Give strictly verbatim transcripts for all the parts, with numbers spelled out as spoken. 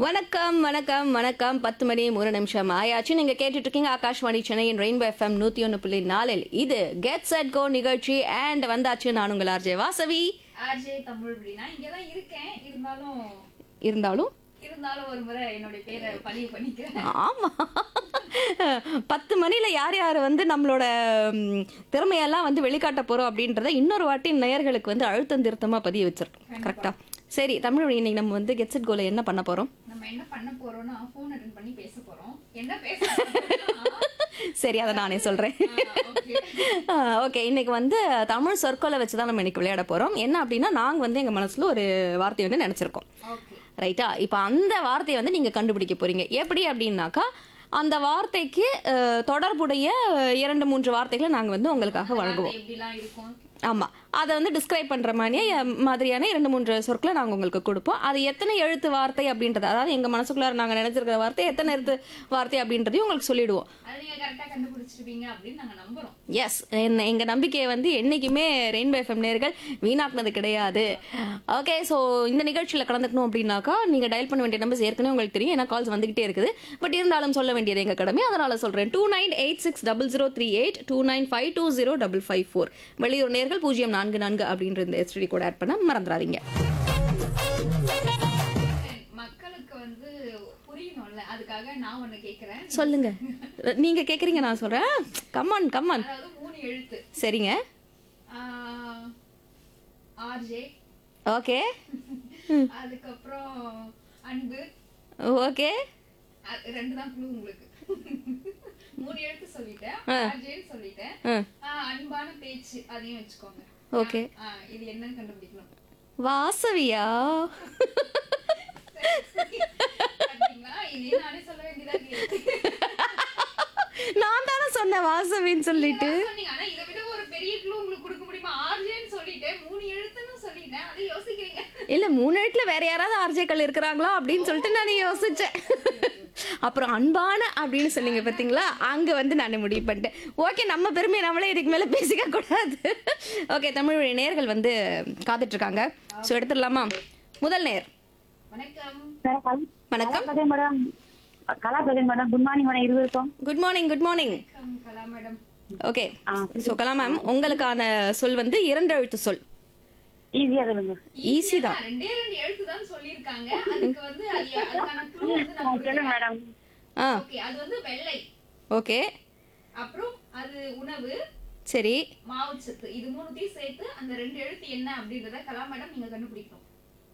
வணக்கம் வணக்கம் வணக்கம் பத்து மணி மூணு நிமிஷம் ஆயாச்சு. நீங்க கேட்டுட்டு இருக்கீங்க ஆகாஷ்வாணி சென்னையின் ரெயின்போ எஃப்எம் நூத்தி ஒன்னு புள்ளி நாலில் இது கெட் செட் கோ நிகழ்ச்சி. அண்ட் வந்தாச்சு நான் உங்கள் ஆர்ஜே வாசவி. ஆர்ஜே தமிழ் அப்படின்னா இங்கதான் இருக்கேன். இருந்தாலும் இருந்தாலும் இருந்தாலும் ஒரு முறை என்னுடைய பேரை பதிவு பண்ணிக்கிறேன். ஆமா, பத்து மணில யார் யார் வந்து நம்மளோட ம், திறமையெல்லாம் வந்து வெளிக்காட்ட போறோம் அப்படின்றத இன்னொரு வாட்டி நேயர்களுக்கு வந்து அழுத்தம் திருத்தமா பதிய வச்சிருக்கோம். கரெக்டா? சரி, தமிழ் இன்னைக்கு நம்ம வந்து கெட் செட் கோல என்ன பண்ண போறோம்? நம்ம என்ன பண்ண போறோம்னா போன் அட்டெண்ட் பண்ணி பேச போறோம். என்ன பேச சரி, அதை நானே சொல்றேன். ஓகே, இன்னைக்கு வந்து தமிழ் சொற்களை வச்சுதான் நம்ம இன்னைக்கு விளையாட போறோம். என்ன அப்படின்னா, நாங்க வந்து எங்க மனசுல ஒரு வார்த்தையை வந்து நினைச்சிருக்கோம். ரைட்டா? இப்ப அந்த வார்த்தையை வந்து நீங்க கண்டுபிடிக்க போறீங்க. எப்படி அப்படின்னாக்கா, அந்த வார்த்தைக்கு அஹ், தொடர்புடைய இரண்டு மூன்று வார்த்தைகளை நாங்க வந்து உங்களுக்காக வழங்குவோம். எப்படிலாம் இருக்கும்? ஆமா, அதை வந்து டிஸ்கிரைப் பண்ற மாதிரியே மாதிரியான இரண்டு மூன்று சொற்களை நாங்க உங்களுக்கு கொடுப்போம். அது எத்தனை எழுத்து வார்த்தை அப்படின்றது, அதாவது எங்க மனசுக்குள்ளார நாங்க நினைச்சிருக்கிற வார்த்தை எத்தனை எழுத்து வார்த்தை அப்படின்றதையும் உங்களுக்கு சொல்லிடுவோம். அதை நீங்க கரெக்டா கண்டுபிடிச்சிருப்பீங்க அப்படின்னு நாங்க நம்புறோம். எஸ், எங்க நம்பிக்கையை வந்து என்னைக்குமே ரெயின்போ எஃப்எம் நேயர்கள் வீணாக்குனது கிடையாது. ஓகே, ஸோ இந்த நிகழ்ச்சியில் கலந்துக்கணும் அப்படின்னாக்கா நீங்க டயல் பண்ண வேண்டிய நம்பர்ஸ் ஏற்கனவே உங்களுக்கு தெரியும், ஏன்னா கால்ஸ் வந்துகிட்டே இருக்குது. பட் இருந்தாலும் சொல்ல வேண்டியது எங்க கடமை, அதனால சொல்றேன். Two nine eight six double zero three eight two nine five two zero double five four வெளியூர் நேர்கள் பூஜ்ஜியம் நான்கு நான்கு அப்படின்ற இந்த எஸ்டிடி கூட ஆட் பண்ண மறந்துடாதீங்க. மக்களுக்கு வந்து புரியணும்ல, அதுக்காக நான் ஒண்ணு கேக்குறேன். சொல்லுங்க, நீங்க கேக்குறீங்க, நான் சொல்றேன். Come on come on. அதாவது மூணு எழுத்து. சரிங்க. RJ, okay. அதுக்கப்புறம் அன்பு. ஓகே, அ- ரெண்டு தான் க்ளூ உங்களுக்கு. மூணு எழுத்து சொல்லிட்டேன், ஆர்ஜேன்னு சொல்லிட்டேன். ஆ, அன்பான பேச்சு அதையும் வச்சுக்கோங்க. ஓகே. ஆ, இது என்னன்னு கண்டுபிடிக்கணும். வாசவியா? பாத்தீங்களா? இதே நானே சொல்ல வேண்டியதா இருக்கு. நான் தானே சொன்னேன் வாசவின்னு சொல்லிட்டு. நீங்க சொன்னீங்க, ஆனா இதை விட ஒரு பெரிய க்ளூ உங்களுக்கு கொடுக்க முடியுமா? ஆர்ஜேன்னு சொல்லிட்டேன், மூணு எழுத்துன்னு சொல்லிட்டேன், அதை யோசிக்கிறீங்க. இல்ல, மூணு எழுத்துல வேற யாராவது ஆர்ஜேக்கள் இருக்கிறாங்களா அப்படின்னு சொல்லிட்டு நான் யோசிச்சேன். அப்புறம் அன்பான அப்படின்னு சொன்னீங்க பாத்தீங்களா, அங்க வந்து நான் முடிவு பண்ணிட்டேன். ஓகே, நம்ம பெருமையை நம்மளே இதுக்கு மேல பேசிக்க கூடாது. ஓகே, தமிழ் நேயர்கள் வந்து காத்துட்டு இருக்காங்க. சோ எடுத்துடலாமா? முதல் நேயர். வணக்கம். வணக்கம். Madam, Kalapathi madam, good morning madam. இருவருக்கும் குட் மார்னிங். Good morning. வணக்கம் கலா மேடம். ஓகே, சோ கலா மேம், உங்களுக்கான சொல் வந்து இரண்டு எழுத்து சொல். ஈஸியா சொல்லுங்க. ஈஸி தான். ரெண்டே ரெண்டு எழுத்து தான் சொல்லிருக்காங்க. அதுக்கு வந்து அது- அதுக்கான க்ளூ வந்து நான் சொல்லுங்க கொடுக்கிறேன். மேடம். ஆ, ஓகே, அது வந்து வெள்ளை. ஓகே. அப்புறம் அது உணவு, சரி. மாவுச்சத்து. இது மூணுத்தையும் சேர்த்து அந்த ரெண்டு எழுத்து என்ன அப்படின்றத கலா மேடம் நீங்க கண்டுபிடிக்கணும்.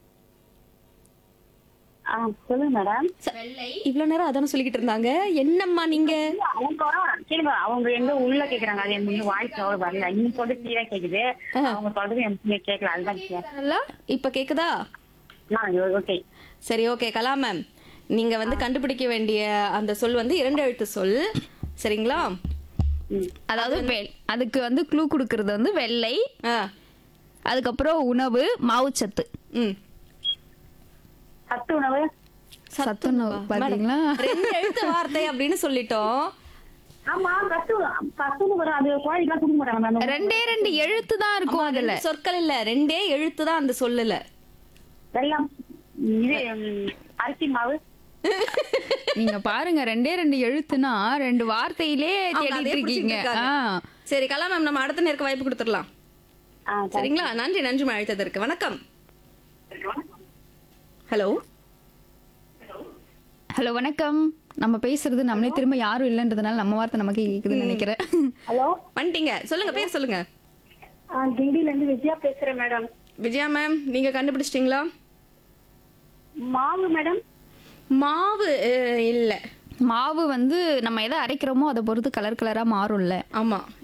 ஆ, சொல்லுங்க மேடம். வெள்ளை. இவ்வளவு நேரம் அதான சொல்லிக்கிட்டு இருந்தாங்க. என்னம்மா நீங்க? அவங்க வர- கேளுங்க, அவங்க எங்க உள்ள கேக்குறாங்க. அது எனக்கு வாய்ஸ் அவ்வளவு வரல. நீங்க சொல்றது கிளியரா கேக்குது, அவங்க சொல்றது எனக்கு கேட்கல. அதுதான் கேட்கல. இப்ப கேக்குதா? ஓகே. சரி, ஓகே கலா மேம், நீங்க வந்து கண்டுபிடிக்க வேண்டிய அந்த சொல் வந்து இரண்டு எழுத்து சொல். சரிங்களா? அதாவது வெ- அதுக்கு வந்து க்ளூ கொடுக்கறது வந்து வெள்ளை, ஆ, அதுக்கப்புறம் உணவு, மாவுச்சத்து. ம். சத்து உணவு. சத்துணவு பாத்தீங்களா? ரெண்டு எழுத்து வார்த்தை அப்படின்னு சொல்லிட்டோம். ஆமா, சத்து சத்துன்னு வரும். அது குழந்தைக்கெல்லாம் கொடுக்க மாட்டாங்க மேம். ரெண்டே ரெண்டு எழுத்து தான் இருக்கும் ஆமா, அதுல. ரெண்டு சொற்கள் இல்ல, ரெண்டே எழுத்து தான் அந்த சொல்லுல. வெள்ளம், இது ம், அரிசி மாவு. நீங்க பாருங்க, ரெண்டே ரெண்டு எழுத்துனா ரெண்டு வார்த்தையிலே அவங்க அதே தேடிட்டு இருக்கீங்க. பிடிச்சிட்டு இருக்காங்க. ஆ. சரி கலா மேம், நம்ம அடுத்த நேருக்கு வாய்ப்பு கொடுத்துடலாம். ஆ, சரிங்களா? நன்றி நன்றி அழைத்ததற்கு. வணக்கம். ஹலோ. ஹலோ, வணக்கம். நம்ம பேசுறது நம்மளே திரும்ப யாரும் இல்லைன்றதுனால நம்ம வார்த்தை நமக்கு கேக்குதுன்னு நினைக்கிறேன். ஹலோ. வந்துட்டீங்க, சொல்லுங்க, பேர் சொல்லுங்க. கிண்டில இருந்து விஜயா பேசுறேன் மேடம். விஜயா மேம், நீங்க கண்டுபிடிச்சிட்டீங்களா? மாவு மேடம். மாவு அஹ், இல்ல. மாவு வந்து நம்ம எதை அரைக்கிறோமோ அதை பொறுத்து கலர் கலரா மாறும்ல. ஆமா,